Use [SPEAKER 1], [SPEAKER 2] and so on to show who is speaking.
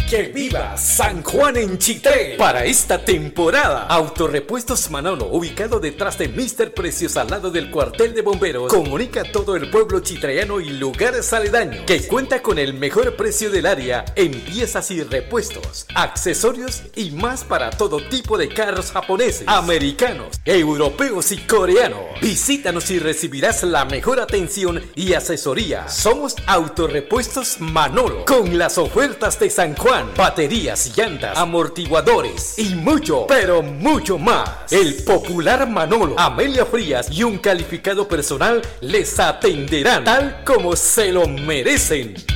[SPEAKER 1] ¡Que viva San Juan en Chitré! Para esta temporada, Autorepuestos Manolo, ubicado detrás de Mr. Precios al lado del cuartel de bomberos, comunica a todo el pueblo chitreano y lugares aledaños que cuenta con el mejor precio del área en piezas y repuestos, accesorios y más para todo tipo de carros japoneses, americanos, europeos y coreanos. Visítanos y recibirás la mejor atención y asesoría. Somos Autorepuestos Manolo, con las ofertas de San Juan. Baterías, llantas, amortiguadores y mucho, pero mucho más. El popular Manolo, Amelia Frías y un calificado personal les atenderán tal como se lo merecen.